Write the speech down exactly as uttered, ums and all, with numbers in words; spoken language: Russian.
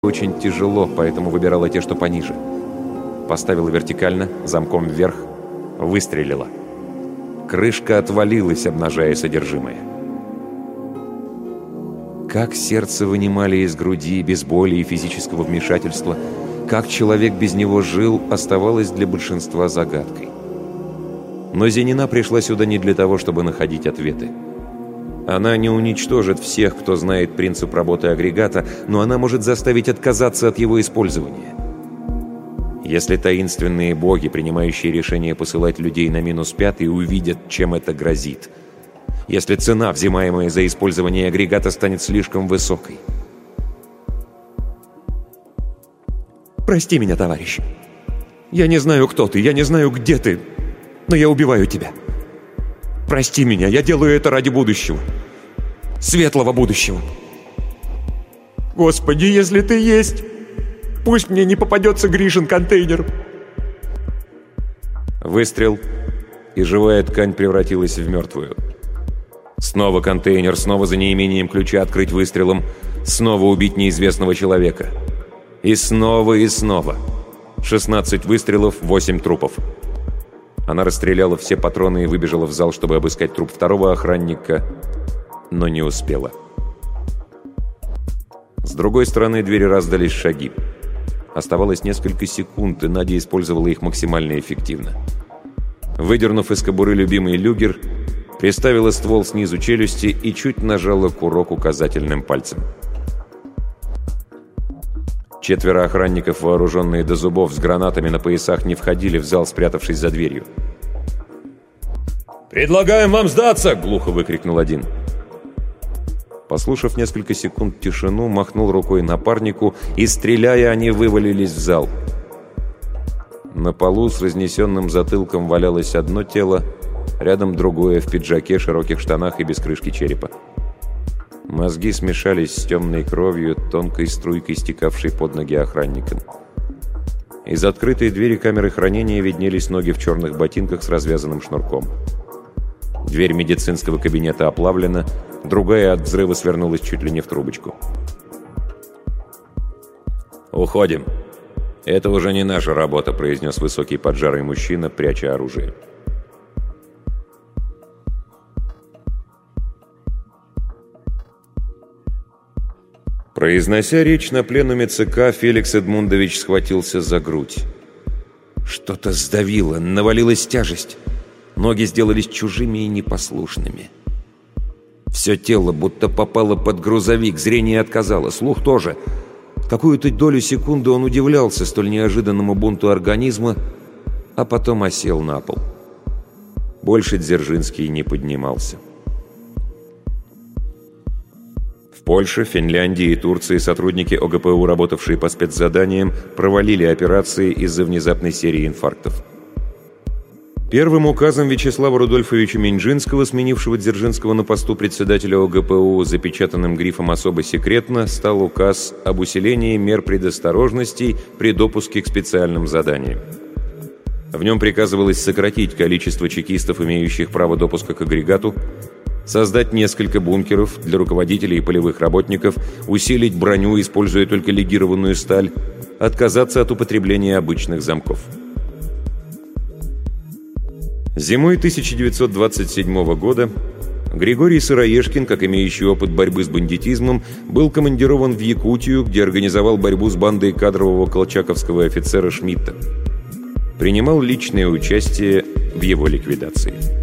очень тяжело, поэтому выбирала те, что пониже. Поставила вертикально, замком вверх, выстрелила. Крышка отвалилась, обнажая содержимое. Как сердце вынимали из груди без боли и физического вмешательства, как человек без него жил, оставалось для большинства загадкой. Но Зенина пришла сюда не для того, чтобы находить ответы. Она не уничтожит всех, кто знает принцип работы агрегата, но она может заставить отказаться от его использования. Если таинственные боги, принимающие решение посылать людей на минус пятый, увидят, чем это грозит. Если цена, взимаемая за использование агрегата, станет слишком высокой. «Прости меня, товарищ. Я не знаю, кто ты, я не знаю, где ты, но я убиваю тебя. Прости меня, я делаю это ради будущего. Светлого будущего. Господи, если ты есть, пусть мне не попадется Гришин контейнер». Выстрел, и живая ткань превратилась в мертвую. Снова контейнер, снова за неимением ключа открыть выстрелом, снова убить неизвестного человека. И снова, и снова. шестнадцать выстрелов, восемь трупов. Она расстреляла все патроны и выбежала в зал, чтобы обыскать труп второго охранника, но не успела. С другой стороны двери раздались шаги. Оставалось несколько секунд, и Надя использовала их максимально эффективно. Выдернув из кобуры любимый люгер, приставила ствол снизу челюсти и чуть нажала курок указательным пальцем. Четверо охранников, вооруженные до зубов с гранатами на поясах, не входили в зал, спрятавшись за дверью. «Предлагаем вам сдаться!» — глухо выкрикнул один. Послушав несколько секунд тишину, махнул рукой напарнику, и, стреляя, они вывалились в зал. На полу с разнесенным затылком валялось одно тело, рядом другое в пиджаке, широких штанах и без крышки черепа. Мозги смешались с темной кровью, тонкой струйкой, стекавшей под ноги охранникам. Из открытой двери камеры хранения виднелись ноги в черных ботинках с развязанным шнурком. Дверь медицинского кабинета оплавлена, другая от взрыва свернулась чуть ли не в трубочку. «Уходим. Это уже не наша работа», — произнес высокий поджарый мужчина, пряча оружие. Произнося речь на пленуме ЦК, Феликс Эдмундович схватился за грудь. Что-то сдавило, навалилась тяжесть. Ноги сделались чужими и непослушными. Все тело будто попало под грузовик, зрение отказало, слух тоже. Какую-то долю секунды он удивлялся столь неожиданному бунту организма, а потом осел на пол. Больше Дзержинский не поднимался. В Польше, Финляндии и Турции сотрудники ОГПУ, работавшие по спецзаданиям, провалили операции из-за внезапной серии инфарктов. Первым указом Вячеслава Рудольфовича Минжинского, сменившего Дзержинского на посту председателя ОГПУ, запечатанным грифом «Особо секретно», стал указ об усилении мер предосторожности при допуске к специальным заданиям. В нем приказывалось сократить количество чекистов, имеющих право допуска к агрегату, создать несколько бункеров для руководителей и полевых работников, усилить броню, используя только легированную сталь, отказаться от употребления обычных замков. Зимой тысяча девятьсот двадцать седьмого года Григорий Сыроежкин, как имеющий опыт борьбы с бандитизмом, был командирован в Якутию, где организовал борьбу с бандой кадрового колчаковского офицера Шмидта. Принимал личное участие в его ликвидации.